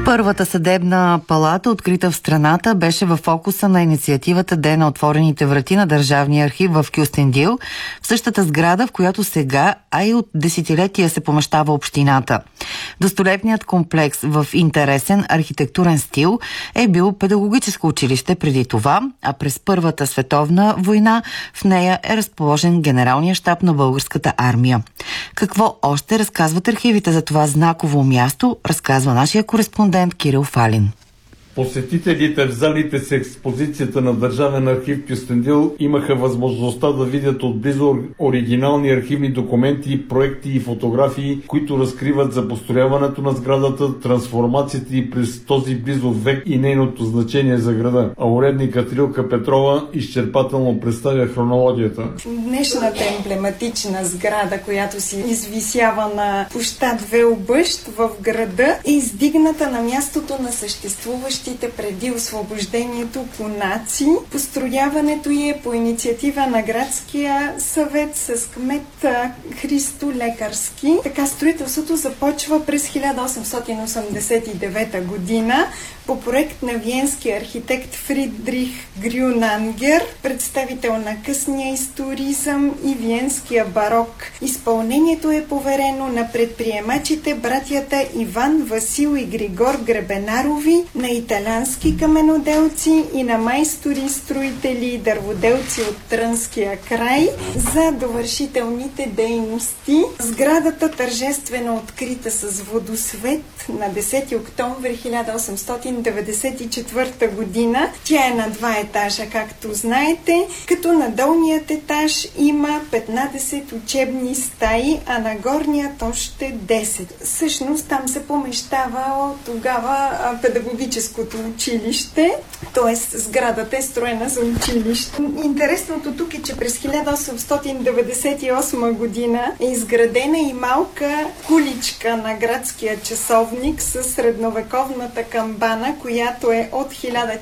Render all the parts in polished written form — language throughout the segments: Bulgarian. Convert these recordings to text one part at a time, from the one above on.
Първата съдебна палата, открита в страната, беше в фокуса на инициативата Ден на отворените врати на Държавния архив в Кюстендил, в същата сграда, в която сега, а и от десетилетия се помещава общината. Достолепният комплекс в интересен архитектурен стил е бил педагогическо училище преди това, а през Първата световна война в нея е разположен генералния щаб на българската армия. Какво още разказват архивите за това знаково място, разказва нашия кореспондент Кирил Фалин. Посетителите в залите с експозицията на Държавен архив Кюстендил имаха възможността да видят отблизо оригинални архивни документи, проекти и фотографии, които разкриват за построяването на сградата, трансформацията и през този близо век и нейното значение за града. А уредникът Рилка Петрова изчерпателно представя хронологията. Днешната емблематична сграда, която си извисява на площад Велбъщ в града, е издигната на мястото на съществуващите преди освобождението конаци. Построяването й е по инициатива на градския съвет с кмет Христо Лекарски. Така строителството започва през 1889 година по проект на виенския архитект Фридрих Грюнангер, представител на късния историзъм и виенския барок. Изпълнението е поверено на предприемачите братята Иван, Васил и Григор Гребенарови, на италиански каменоделци и на майстори, строители и дърводелци от Трънския край за довършителните дейности. Сградата тържествено открита с водосвет на 10 октомври 1894 година. Тя е на 2 етажа, както знаете, като на долният етаж има 15 учебни стаи, а на горният още 10. Всъщност там се помещава тогава педагогическото училище, т.е. сградата е строена за училище. Интересното тук е, че през 1898 година е изградена и малка куличка на градския часовник с средновековната камбана, която е от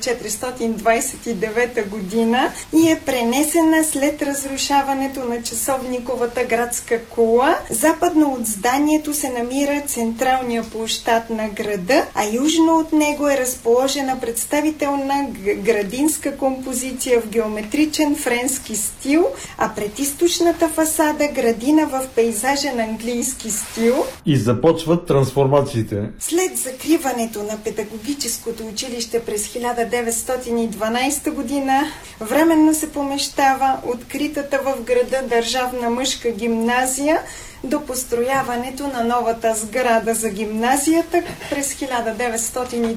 1429 година и е пренесена след разрушаването на часовниковата градска кула. Западно от зданието се намира централния площад на града, а южно от него е разположена представителна градинска композиция в геометричен френски стил, а пред източната фасада градина в пейзажен английски стил. И започват трансформациите. След закриването на педагогическото училище през 1912 година временно се помещава откритата в града държавна мъжка гимназия до построяването на новата сграда за гимназията през 1913